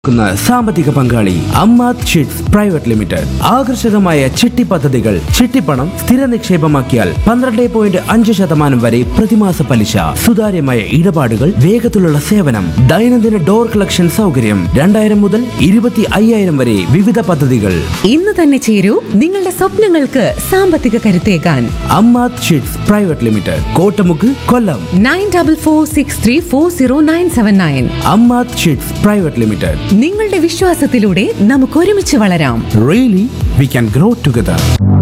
സാമ്പത്തിക പങ്കാളി Ammath sheets private limited. ആകർഷകമായ ചിട്ടി പദ്ധതികൾ. ചിട്ടിപ്പണം സ്ഥിര നിക്ഷേപമാക്കിയാൽ 12.5% വരെ പ്രതിമാസ പലിശ. സുതാര്യമായ ഇടപാടുകൾ, വേഗത്തിലുള്ള സേവനം, ദൈനംദിന ഡോർ കളക്ഷൻ സൗകര്യം. 2000 മുതൽ 25,000 വരെ വിവിധ പദ്ധതികൾ. ഇന്ന് തന്നെ ചേരൂ നിങ്ങളുടെ സ്വപ്നങ്ങൾക്ക് സാമ്പത്തിക കരുത്തേകാൻ. Ammath sheets private limited, Kottamukku, കൊല്ലം. 9446340979. Ammath sheets private limited. നിങ്ങളുടെ വിശ്വാസത്തിലൂടെ നമുക്ക് ഒരുമിച്ച് വളരാം. Really, we can grow together.